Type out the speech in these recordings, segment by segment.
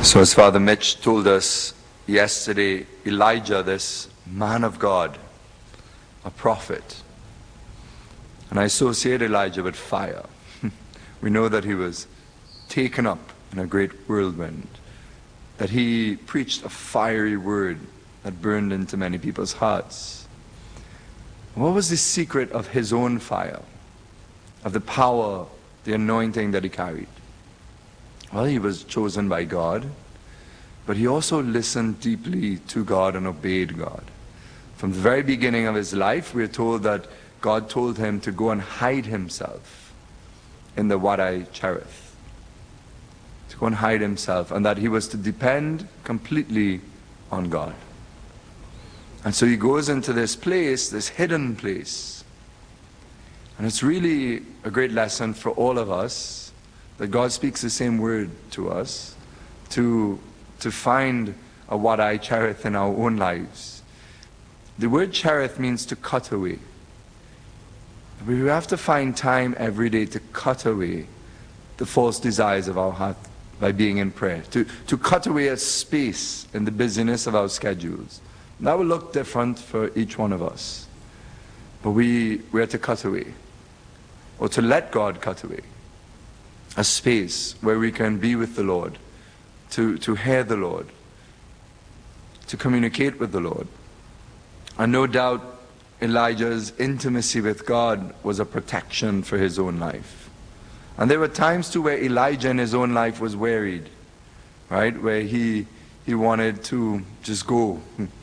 So as Father Mitch told us yesterday, Elijah, this man of God, a prophet, and I associate Elijah with fire. We know that he was taken up in a great whirlwind, that he preached a fiery word that burned into many people's hearts. What was the secret of his own fire, of the power, the anointing that he carried? Well, he was chosen by God, but he also listened deeply to God and obeyed God. From the very beginning of his life, we are told that God told him to go and hide himself in the Wadi Cherith, to go and hide himself, and that he was to depend completely on God. And so he goes into this place, this hidden place. And it's really a great lesson for all of us that God speaks the same word to us, to find a Wadi Cherith in our own lives. The word Cherith means to cut away. We have to find time every day to cut away the false desires of our heart by being in prayer, to cut away a space in the busyness of our schedules. And that will look different for each one of us. But we are to cut away, or to let God cut away, a space where we can be with the Lord, to hear the Lord, to communicate with the Lord. And no doubt Elijah's intimacy with God was a protection for his own life. And there were times too where Elijah in his own life was wearied, right? Where he wanted to just go.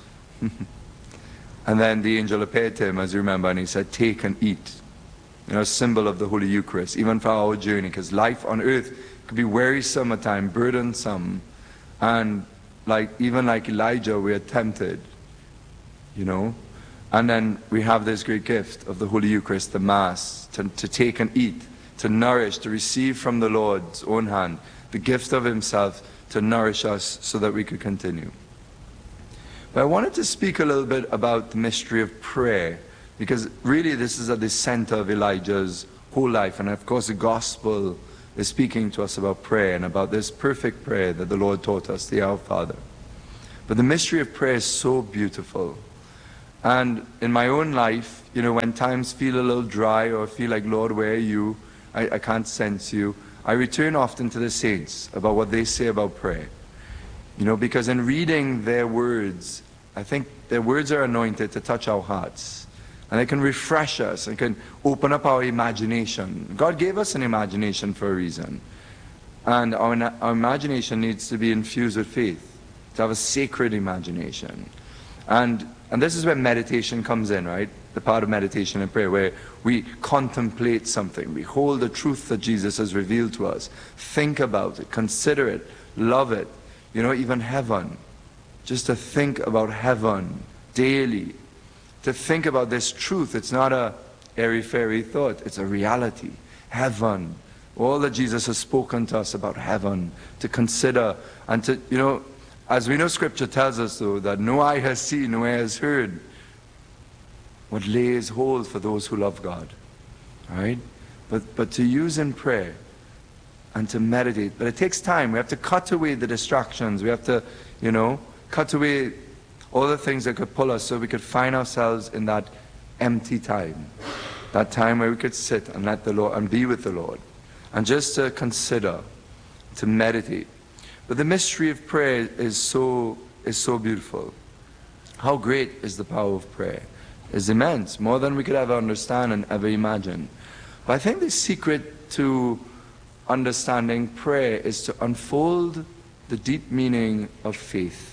And then the angel appeared to him, as you remember, and he said, "Take and eat." You know, a symbol of the Holy Eucharist, even for our journey, because life on earth could be wearisome at times, burdensome, and even like Elijah, we are tempted, you know. And then we have this great gift of the Holy Eucharist, the Mass, to take and eat, to nourish, to receive from the Lord's own hand, the gift of himself to nourish us so that we could continue. But I wanted to speak a little bit about the mystery of prayer, because really this is at the center of Elijah's whole life. And of course the gospel is speaking to us about prayer and about this perfect prayer that the Lord taught us, the Our Father. But the mystery of prayer is so beautiful. And in my own life, you know, when times feel a little dry or feel like, Lord, where are you? I can't sense you. I return often to the saints about what they say about prayer. You know, because in reading their words, I think their words are anointed to touch our hearts. And they can refresh us and can open up our imagination. God gave us an imagination for a reason. And our imagination needs to be infused with faith, to have a sacred imagination. And this is where meditation comes in, right? The part of meditation and prayer, where we contemplate something. We hold the truth that Jesus has revealed to us. Think about it, consider it, love it. You know, even heaven. Just to think about heaven daily. To think about this truth. It's not a airy-fairy thought. It's a reality. Heaven. All that Jesus has spoken to us about heaven. To consider and to, you know, as we know Scripture tells us though, that no eye has seen, no ear has heard what lays hold for those who love God. Right? But to use in prayer and to meditate. But it takes time. We have to cut away the distractions. We have to, you know, cut away all the things that could pull us so we could find ourselves in that empty time. That time where we could sit and let the Lord and be with the Lord. And just to consider, to meditate. But the mystery of prayer is so beautiful. How great is the power of prayer? It's immense, more than we could ever understand and ever imagine. But I think the secret to understanding prayer is to unfold the deep meaning of faith.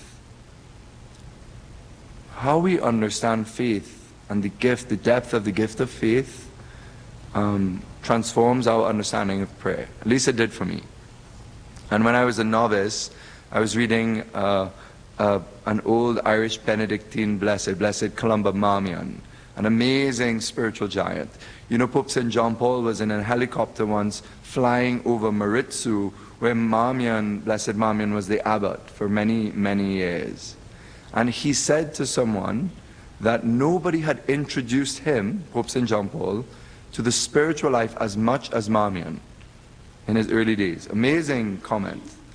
How we understand faith and the depth of the gift of faith transforms our understanding of prayer. At least it did for me. And when I was a novice, I was reading an old Irish Benedictine Blessed Columba Marmion, an amazing spiritual giant. You know, Pope St. John Paul was in a helicopter once flying over Maritzu, where Marmion, Blessed Marmion, was the abbot for many, many years. And he said to someone that nobody had introduced him, Pope St. John Paul, to the spiritual life as much as Marmion in his early days. Amazing comment.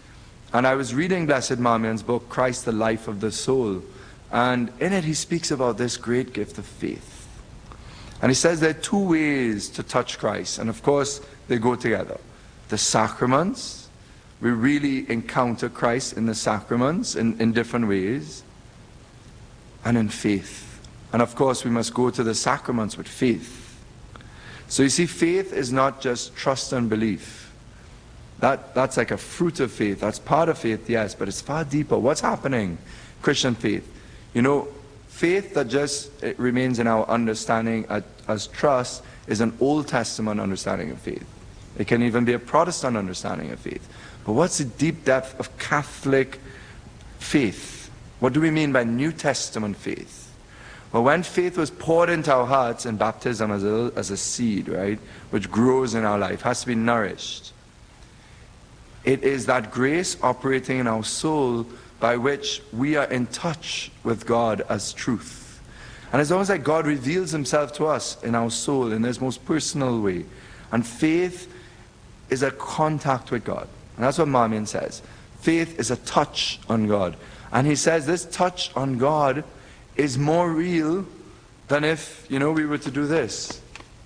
And I was reading Blessed Marmion's book, Christ, the Life of the Soul. And in it he speaks about this great gift of faith. And he says there are two ways to touch Christ. And of course, they go together. The sacraments, we really encounter Christ in the sacraments in different ways. And in faith. And of course, we must go to the sacraments with faith. So you see, faith is not just trust and belief. That's like a fruit of faith. That's part of faith, yes, but it's far deeper. What's happening? Christian faith. You know, faith that just remains in our understanding as trust is an Old Testament understanding of faith. It can even be a Protestant understanding of faith. But what's the deep depth of Catholic faith? What do we mean by New Testament faith? Well, when faith was poured into our hearts in baptism as a seed, right, which grows in our life, has to be nourished. It is that grace operating in our soul by which we are in touch with God as truth. And it's almost like God reveals himself to us in our soul in this most personal way. And faith is a contact with God. And that's what Marmion says. Faith is a touch on God. And he says this touch on God is more real than if, we were to do this.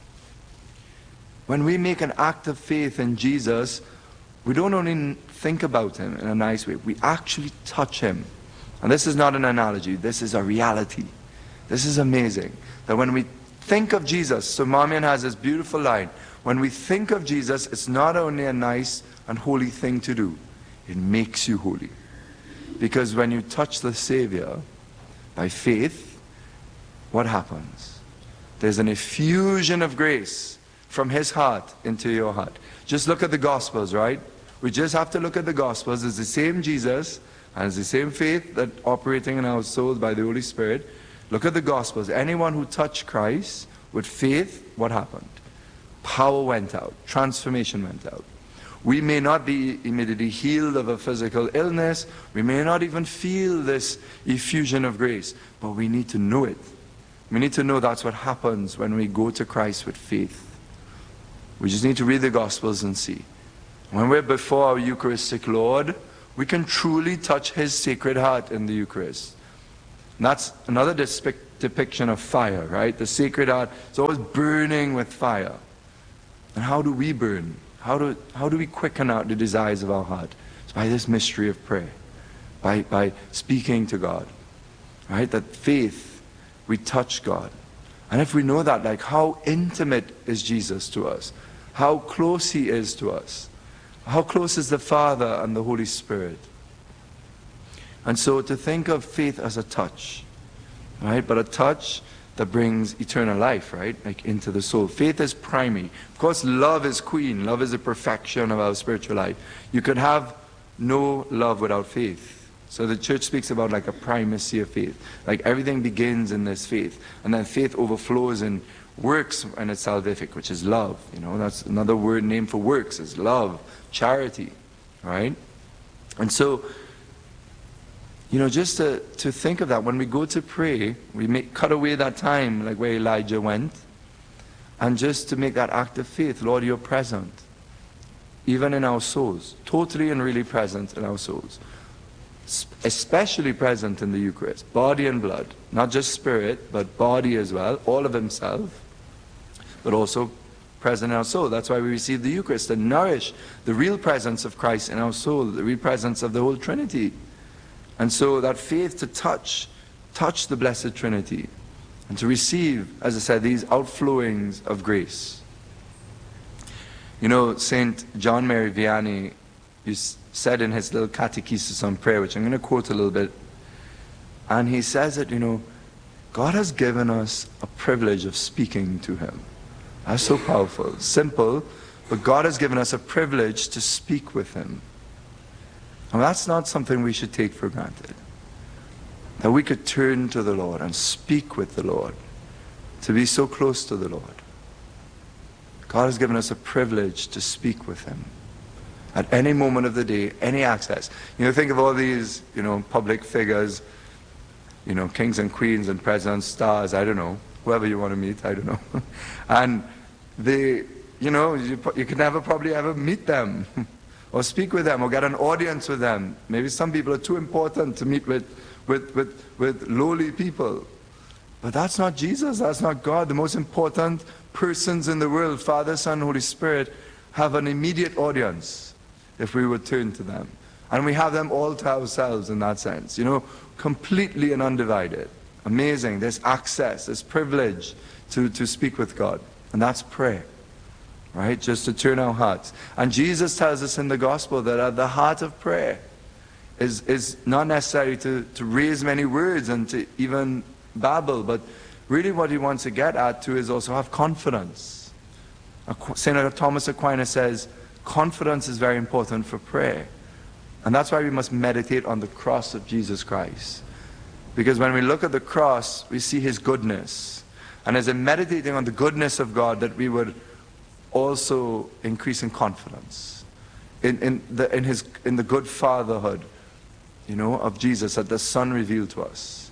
When we make an act of faith in Jesus, we don't only think about him in a nice way, we actually touch him. And this is not an analogy, this is a reality. This is amazing. That when we think of Jesus, so Marmion has this beautiful line, when we think of Jesus, it's not only a nice and holy thing to do, it makes you holy. Because when you touch the Savior, by faith, what happens? There's an effusion of grace from his heart into your heart. Just look at the Gospels, right? We just have to look at the Gospels. It's the same Jesus, and it's the same faith that operating in our souls by the Holy Spirit. Look at the Gospels. Anyone who touched Christ with faith, what happened? Power went out. Transformation went out. We may not be immediately healed of a physical illness. We may not even feel this effusion of grace. But we need to know it. We need to know that's what happens when we go to Christ with faith. We just need to read the Gospels and see. When we're before our Eucharistic Lord, we can truly touch his sacred heart in the Eucharist. And that's another depiction of fire, right? The sacred heart is always burning with fire. And how do we burn? How do we quicken out the desires of our heart? It's by this mystery of prayer, by speaking to God, right? That faith, we touch God. And if we know that, like how intimate is Jesus to us? How close he is to us? How close is the Father and the Holy Spirit? And so to think of faith as a touch, right? But a touch that brings eternal life, right? Like into the soul. Faith is primary. Of course, love is queen. Love is the perfection of our spiritual life. You could have no love without faith. So the church speaks about like a primacy of faith. Like everything begins in this faith. And then faith overflows in works, and it's salvific, which is love. That's another word name for works, is love, charity, right? And so, just to think of that, when we go to pray, we cut away that time, like where Elijah went, and just to make that act of faith. Lord, you're present, even in our souls, totally and really present in our souls, especially present in the Eucharist, body and blood, not just spirit, but body as well, all of himself, but also present in our soul. That's why we receive the Eucharist, to nourish the real presence of Christ in our soul, the real presence of the whole Trinity. And so that faith to touch the Blessed Trinity, and to receive, as I said, these outflowings of grace. St. John Mary Vianney said in his little catechesis on prayer, which I'm going to quote a little bit, and he says that, God has given us a privilege of speaking to him. That's so powerful. Simple, but God has given us a privilege to speak with him. And that's not something we should take for granted. That we could turn to the Lord and speak with the Lord, to be so close to the Lord. God has given us a privilege to speak with him at any moment of the day, any access. Think of all these, public figures, kings and queens and presidents, stars, I don't know, whoever you want to meet, I don't know. And they, you could never probably ever meet them. or speak with them, or get an audience with them. Maybe some people are too important to meet with lowly people. But that's not Jesus, that's not God. The most important persons in the world, Father, Son, Holy Spirit, have an immediate audience if we would turn to them. And we have them all to ourselves in that sense, completely and undivided. Amazing. There's access, there's privilege to speak with God. And that's prayer. Right? Just to turn our hearts. And Jesus tells us in the gospel that at the heart of prayer is not necessary to raise many words and to even babble, but really what he wants to get at too is also have confidence. St. Thomas Aquinas says, confidence is very important for prayer. And that's why we must meditate on the cross of Jesus Christ. Because when we look at the cross, we see his goodness. And as in meditating on the goodness of God, that we would also increase in confidence in the good fatherhood, of Jesus that the Son revealed to us.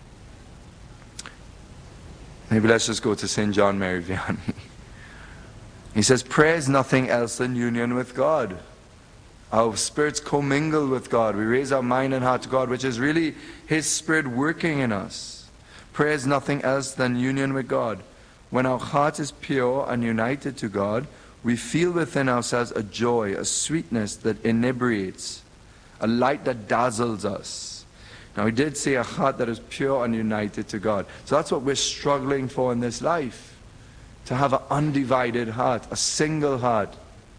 Maybe let's just go to St. John Mary Vianney. He says, prayer is nothing else than union with God. Our spirits commingle with God. We raise our mind and heart to God, which is really his Spirit working in us. Prayer is nothing else than union with God. When our heart is pure and united to God, we feel within ourselves a joy, a sweetness that inebriates, a light that dazzles us. Now, he did say a heart that is pure and united to God. So that's what we're struggling for in this life, to have an undivided heart, a single heart.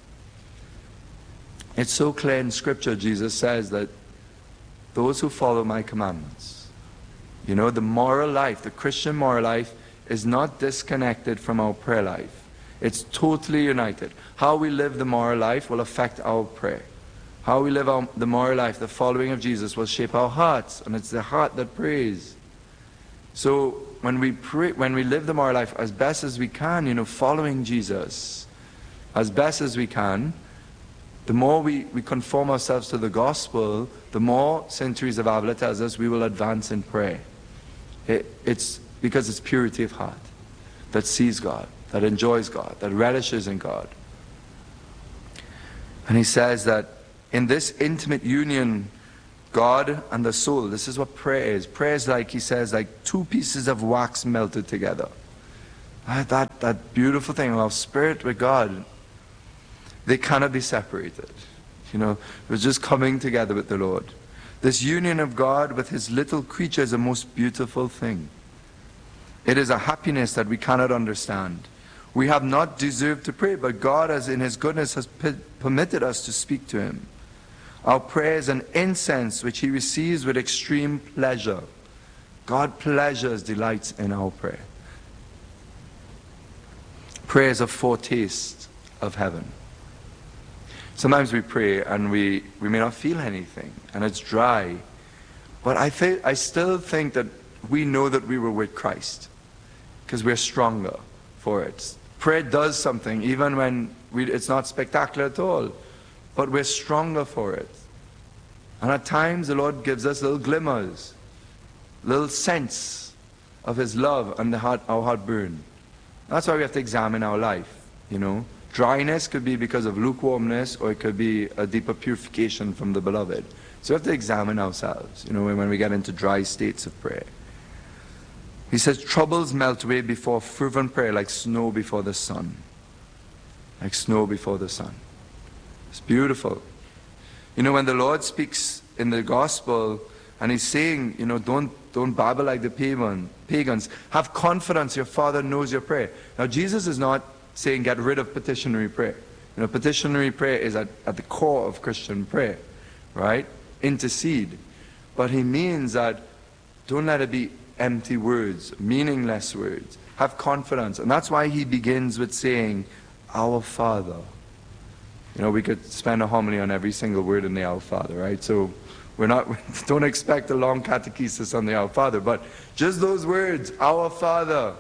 It's so clear in Scripture, Jesus says that those who follow my commandments, the moral life, the Christian moral life, is not disconnected from our prayer life. It's totally united. How we live the moral life will affect our prayer. How we live the moral life, the following of Jesus, will shape our hearts, and it's the heart that prays. So when we pray, when we live the moral life as best as we can, following Jesus as best as we can, the more we conform ourselves to the gospel, the more St. Teresa of Avila tells us we will advance in prayer. It's because it's purity of heart that sees God, that enjoys God, that relishes in God. And he says that in this intimate union, God and the soul, this is what prayer is. Prayer is like, he says, like two pieces of wax melted together. That beautiful thing of our spirit with God, they cannot be separated. We're just coming together with the Lord. This union of God with his little creature is a most beautiful thing. It is a happiness that we cannot understand. We have not deserved to pray, but God, as in his goodness, has permitted us to speak to him. Our prayer is an incense which he receives with extreme pleasure. God pleasures, delights in our prayer. Prayer is a foretaste of heaven. Sometimes we pray and we may not feel anything, and it's dry. But I still think that we know that we were with Christ, because we're stronger for it. Prayer does something, even when it's not spectacular at all, but we're stronger for it. And at times the Lord gives us little glimmers, little sense of his love, and our heart burn. That's why we have to examine our life, Dryness could be because of lukewarmness, or it could be a deeper purification from the beloved. So we have to examine ourselves, when we get into dry states of prayer. He says, troubles melt away before fervent prayer like snow before the sun. Like snow before the sun. It's beautiful. When the Lord speaks in the gospel, and he's saying, don't babble like the pagans. Have confidence, your Father knows your prayer. Now, Jesus is not saying get rid of petitionary prayer. Petitionary prayer is at the core of Christian prayer, right? Intercede. But he means that don't let it be empty words, meaningless words. Have confidence. And that's why he begins with saying, Our Father. We could spend a homily on every single word in the Our Father, right? So don't expect a long catechesis on the Our Father, but just those words, Our Father.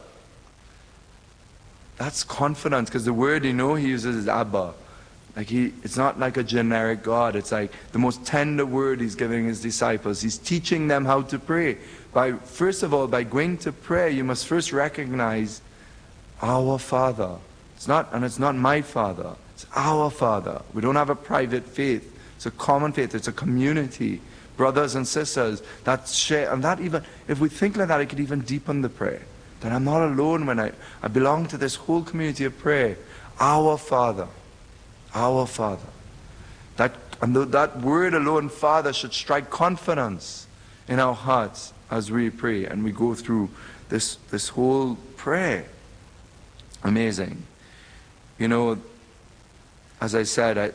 That's confidence, because the word he uses is Abba. It's not like a generic God. It's like the most tender word he's giving his disciples. He's teaching them how to pray. First of all, by going to prayer, you must first recognize our Father. It's not my Father. It's our Father. We don't have a private faith. It's a common faith. It's a community. Brothers and sisters that share. And that even, if we think like that, it could even deepen the prayer. That I'm not alone when I belong to this whole community of prayer. Our Father. Our Father. That word alone, Father, should strike confidence in our hearts as we pray and we go through this whole prayer. Amazing. You know, as I said,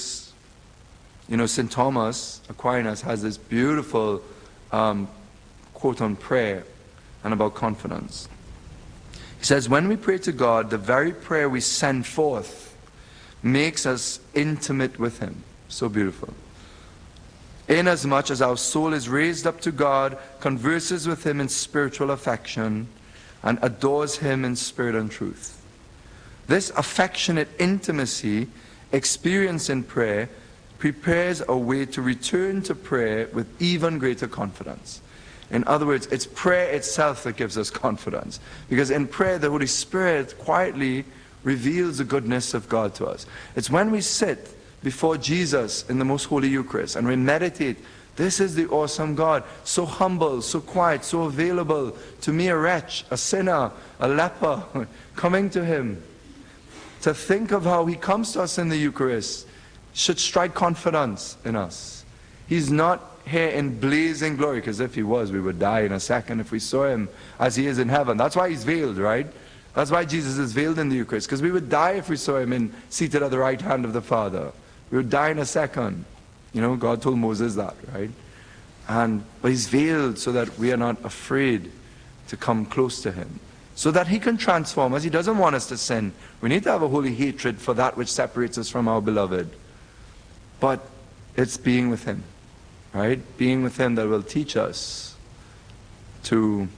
St. Thomas Aquinas has this beautiful quote on prayer and about confidence. He says, when we pray to God, the very prayer we send forth makes us intimate with Him. So beautiful. Inasmuch as our soul is raised up to God, converses with Him in spiritual affection, and adores Him in spirit and truth. This affectionate intimacy experienced in prayer prepares a way to return to prayer with even greater confidence. In other words, it's prayer itself that gives us confidence. Because in prayer, the Holy Spirit quietly reveals the goodness of God to us. It's when we sit before Jesus in the most holy Eucharist and we meditate, this is the awesome God, so humble, so quiet, so available to me, a wretch, a sinner, a leper, coming to Him. To think of how He comes to us in the Eucharist should strike confidence in us. He's not here in blazing glory, because if He was, we would die in a second if we saw Him as He is in heaven. That's why He's veiled, right? That's why Jesus is veiled in the Eucharist, because we would die if we saw Him seated at the right hand of the Father. We would die in a second. You know, God told Moses that, right? But He's veiled so that we are not afraid to come close to Him. So that He can transform us. He doesn't want us to sin. We need to have a holy hatred for that which separates us from our beloved. But it's being with Him, right? Being with Him that will teach us to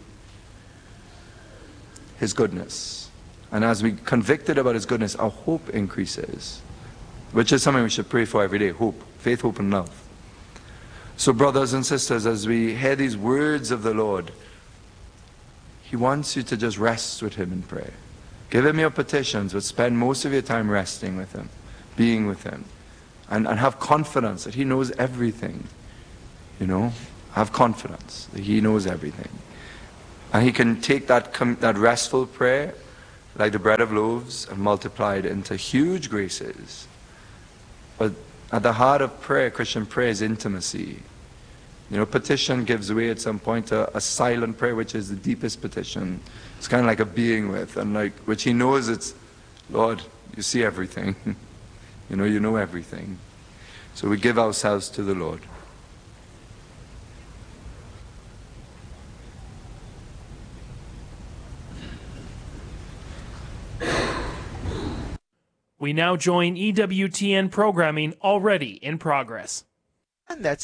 His goodness. And as we convicted about His goodness, our hope increases. Which is something we should pray for every day. Hope. Faith, hope, and love. So brothers and sisters, as we hear these words of the Lord, He wants you to just rest with Him in prayer. Give Him your petitions, but spend most of your time resting with Him, being with Him. And have confidence that He knows everything. You know? Have confidence that He knows everything. And He can take that restful prayer, like the bread of loaves, and multiply it into huge graces. But at the heart of prayer, Christian prayer, is intimacy. You know, petition gives way at some point to a silent prayer, which is the deepest petition. It's kind of like a being with, and which He knows it's, Lord, you see everything. You know everything. So we give ourselves to the Lord. We now join EWTN programming already in progress. And that's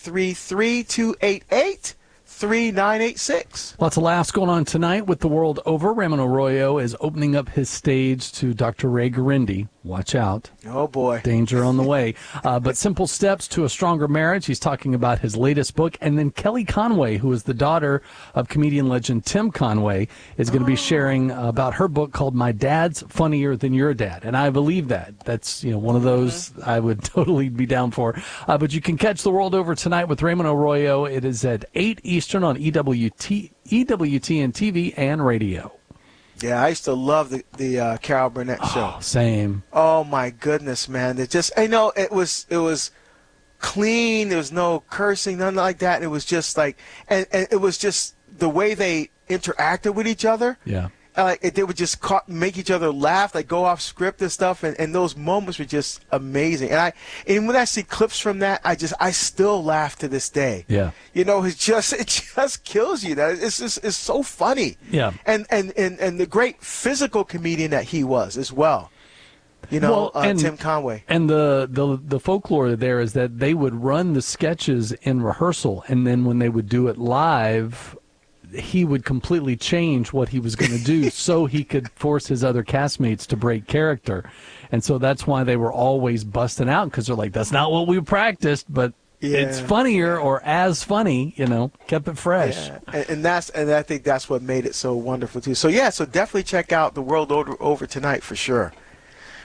833-288-3986. Lots of laughs going on tonight with the world over. Raymond Arroyo is opening up his stage to Dr. Ray Garindi. Watch out. Oh, boy. Danger on the way. But Simple Steps to a Stronger Marriage. He's talking about his latest book. And then Kelly Conway, who is the daughter of comedian legend Tim Conway, is going to be sharing about her book called My Dad's Funnier Than Your Dad. And I believe that. That's one of those I would totally be down for. But you can catch the world over tonight with Raymond Arroyo. It is at 8 Eastern on EWTN TV and radio. Yeah, I used to love the Carol Burnett show. Same. Oh my goodness, man! It just, it was clean. There was no cursing, nothing like that. It was just like, and it was just the way they interacted with each other. Yeah. They would just make each other laugh, like go off script and stuff, and those moments were just amazing. And when I see clips from that, I still laugh to this day. Yeah. You know, it just kills you. It's so funny. Yeah. And the great physical comedian that he was as well. You know, Tim Conway. And the folklore there is that they would run the sketches in rehearsal, and then when they would do it live, he would completely change what he was going to do so he could force his other castmates to break character. And so that's why they were always busting out, because they're like, that's not what we practiced, but it's funnier or as funny, kept it fresh. Yeah. And I think that's what made it so wonderful too. So so definitely check out The World Over tonight for sure.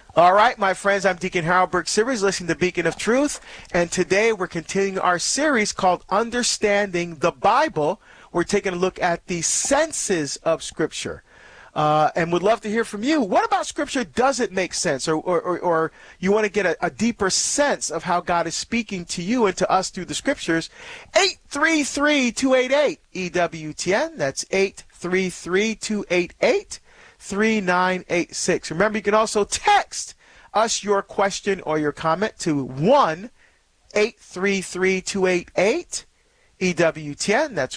All right, my friends, I'm Deacon Harold Burke Sivers, listening to Beacon of Truth, and today we're continuing our series called Understanding the Bible. We're taking a look at the senses of Scripture, and would love to hear from you. What about Scripture doesn't make sense, or you want to get a deeper sense of how God is speaking to you and to us through the Scriptures? 833-288 EWTN. That's 833-288 3986. Remember, you can also text us your question or your comment to 1-833-288 EWTN. That's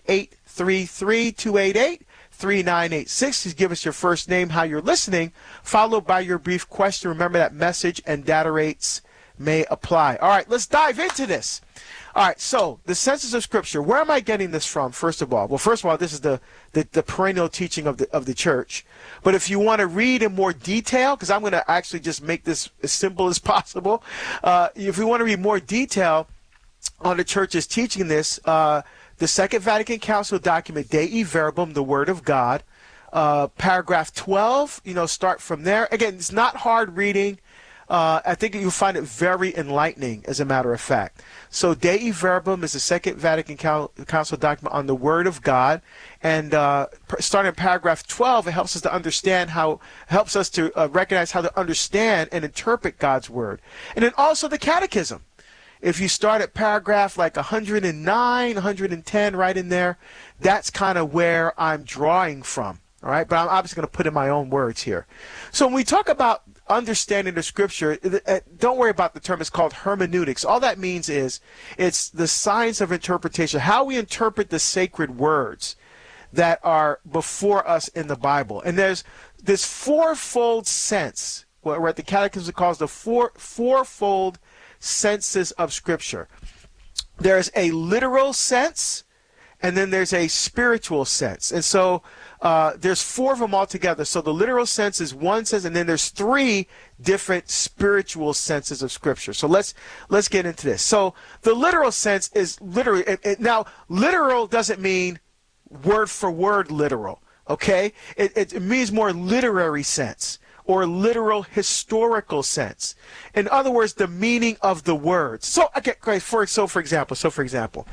1-833-288 3986. Just give us your first name, how you're listening, followed by your brief question. Remember that message and data rates may apply. All right, let's dive into this. All right, so the senses of Scripture. Where am I getting this from, first of all? Well, first of all, this is the perennial teaching of the church. But if you want to read in more detail, because I'm going to actually just make this as simple as possible. If you want to read more detail on the church's teaching this, the Second Vatican Council document Dei Verbum, the Word of God, paragraph 12, start from there. Again, it's not hard reading. I think you'll find it very enlightening, as a matter of fact. So Dei Verbum is the Second Vatican Council document on the Word of God. And starting in paragraph 12, it helps us to understand helps us to recognize how to understand and interpret God's Word. And then also the Catechism. If you start at paragraph like 109, 110, right in there, that's kind of where I'm drawing from. All right, but I'm obviously going to put in my own words here. So when we talk about understanding the Scripture, don't worry about the term. It's called hermeneutics. All that means is it's the science of interpretation, how we interpret the sacred words that are before us in the Bible. And there's this fourfold sense, what the Catechism calls the fourfold senses of Scripture. There's a literal sense, and then there's a spiritual sense. And so there's four of them altogether. So the literal sense is one sense, and then there's three different spiritual senses of Scripture. So let's get into this. So the literal sense is literally, now literal doesn't mean word for word literal, okay? It means more literary sense or literal historical sense. In other words, the meaning of the words. So, okay, great. For example,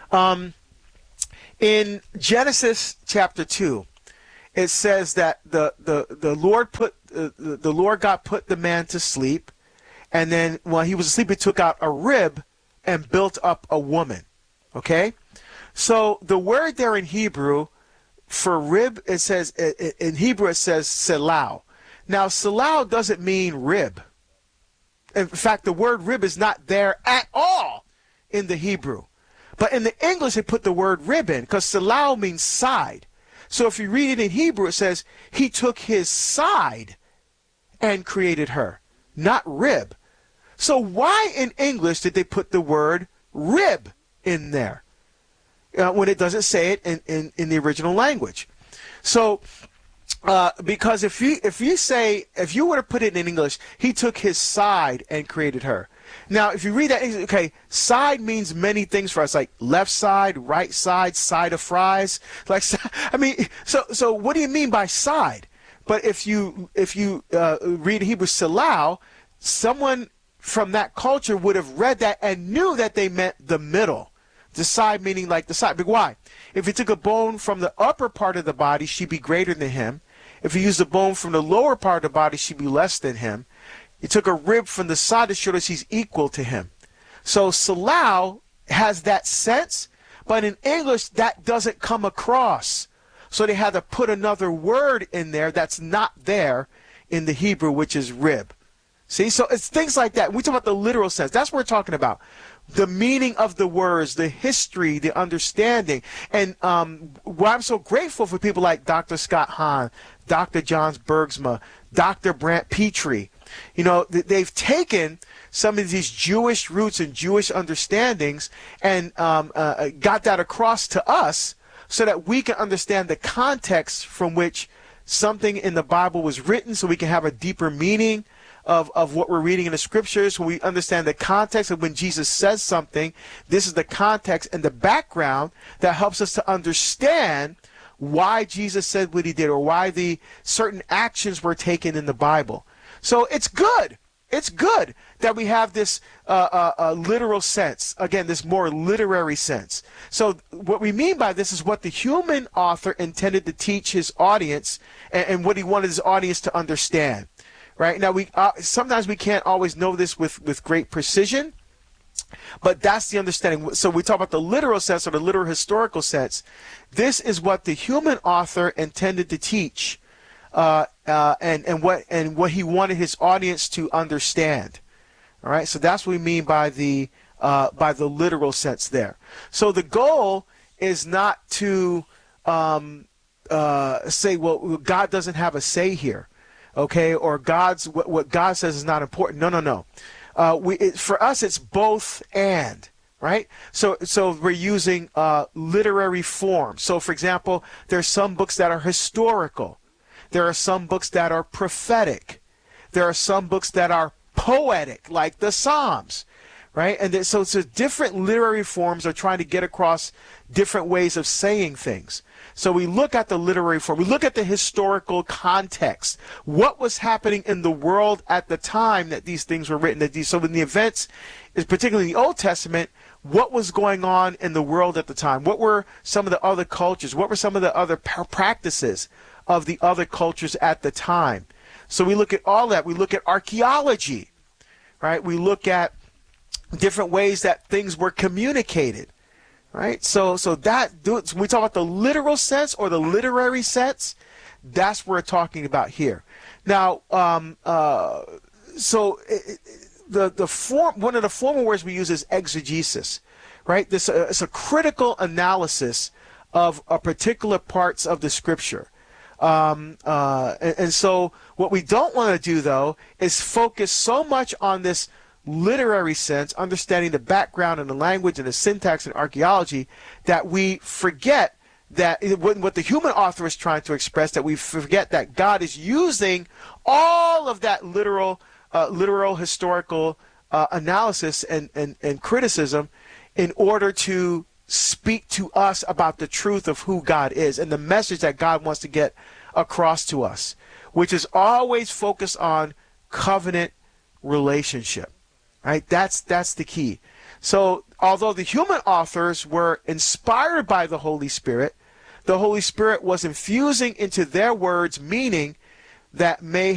in Genesis chapter 2, it says that the Lord God put the man to sleep, and then while he was asleep, he took out a rib and built up a woman. Okay, so the word there in Hebrew for rib, it says in Hebrew it says selau. Now selau doesn't mean rib. In fact, the word rib is not there at all in the Hebrew. But in the English, they put the word rib in because selau means side. So if you read it in Hebrew, it says he took his side and created her, not rib. So why in English did they put the word rib in there when it doesn't say it in the original language? So because if you were to put it in English, he took his side and created her. Now, if you read that, okay, side means many things for us, like left side, right side, side of fries. Like, I mean, so what do you mean by side? But if you read Hebrew selau, someone from that culture would have read that and knew that they meant the middle. The side meaning like the side. But why? If he took a bone from the upper part of the body, she'd be greater than him. If he used a bone from the lower part of the body, she'd be less than him. He took a rib from the side to show us he's equal to him. So selau has that sense, but in English that doesn't come across. So they had to put another word in there that's not there in the Hebrew, which is rib. See, so it's things like that. We talk about the literal sense. That's what we're talking about. The meaning of the words, the history, the understanding. And why I'm so grateful for people like Dr. Scott Hahn, Dr. John Bergsma, Dr. Brant Petrie. You know, they've taken some of these Jewish roots and Jewish understandings and got that across to us so that we can understand the context from which something in the Bible was written, so we can have a deeper meaning of what we're reading in the Scriptures. When we understand the context of when Jesus says something, this is the context and the background that helps us to understand why Jesus said what he did or why the certain actions were taken in the Bible. So it's good. It's good that we have this literal sense. Again, this more literary sense. So what we mean by this is what the human author intended to teach his audience and what he wanted his audience to understand. Right? Now, sometimes we can't always know this with great precision, but that's the understanding. So we talk about the literal sense or the literal historical sense. This is what the human author intended to teach. And what he wanted his audience to understand. All right, so that's what we mean by the literal sense there. So the goal is not to say, well, God doesn't have a say here, okay, or what God says is not important. No. For us, it's both and. Right? So we're using literary form. So, for example, there's some books that are historical. There are some books that are prophetic. There are some books that are poetic, like the Psalms, right? And so different literary forms are trying to get across different ways of saying things. So we look at the literary form. We look at the historical context. What was happening in the world at the time that these things were written? So in the events, particularly in the Old Testament, what was going on in the world at the time? What were some of the other cultures? What were some of the other practices of the other cultures at the time? So we look at all that. We look at archaeology, right? We look at different ways that things were communicated, right? So when we talk about the literal sense or the literary sense, that's what we're talking about here. Now, the form, one of the formal words we use is exegesis, right? This it's a critical analysis of particular parts of the Scripture. And so what we don't want to do, though, is focus so much on this literary sense, understanding the background and the language and the syntax and archaeology, that we forget that what the human author is trying to express, that we forget that God is using all of that literal historical analysis and criticism in order to speak to us about the truth of who God is and the message that God wants to get across to us, which is always focused on covenant relationship. Right? That's the key. So although the human authors were inspired by the Holy Spirit was infusing into their words meaning that may